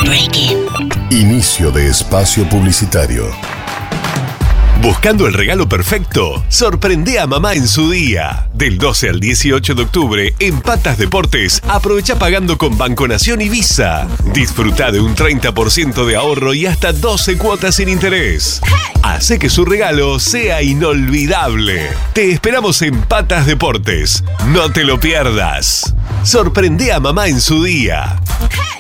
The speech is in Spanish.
Inicio de espacio publicitario. ¿Buscando el regalo perfecto? Sorprende a mamá en su día. Del 12 al 18 de octubre, en Patas Deportes, aprovecha pagando con Banco Nación y Visa. Disfruta de un 30% de ahorro y hasta 12 cuotas sin interés. Hace que su regalo sea inolvidable. Te esperamos en Patas Deportes. No te lo pierdas. Sorprende a mamá en su día.